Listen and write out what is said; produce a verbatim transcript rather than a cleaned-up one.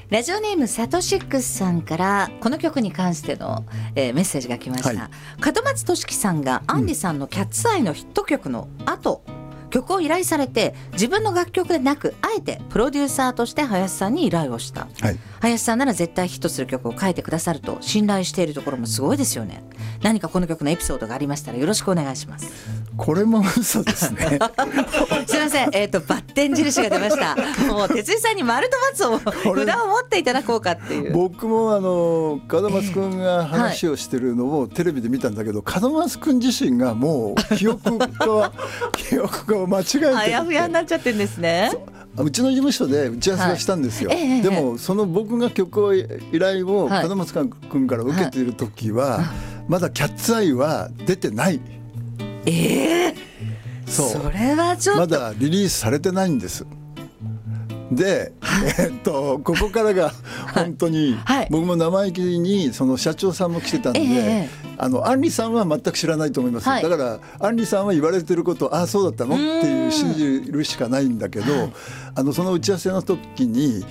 ラジオネームサトシックスさんからこの曲に関しての、えー、メッセージが来ました、はい、門松俊樹さんがアンリさんのキャッツアイのヒット曲の後、うん、曲を依頼されて自分の楽曲でなくあえてプロデューサーとして林さんに依頼をした、はい、林さんなら絶対ヒットする曲を書いてくださると信頼しているところもすごいですよね。何かこの曲のエピソードがありましたらよろしくお願いします。 これも嘘ですねすいません、えーと、バッテン印が出ましたもう哲井さんに丸と×を札を持っていただこうかっていう。 僕もあの門松くんが話をしてるのをテレビで見たんだけど、えーはい、門松くん自身がもう記憶が記憶が間違えてあやふやになっちゃってるんですね。 うちの事務所で打ち合わせをしたんですよ、はいえー、でもその僕が曲を依頼を門松くんから受けている時は、はい、まだキャッツアイは出てない。 えー、 そうそれはちょっとまだリリースされてないんです。で、えー、っとここからが本当に、はい、僕も生意気にその社長さんも来てたんで、えー、あのアンリさんは全く知らないと思います、はい、だからアンリさんは言われてることああそうだったのっていう信じるしかないんだけど、はい、あのその打ち合わせの時に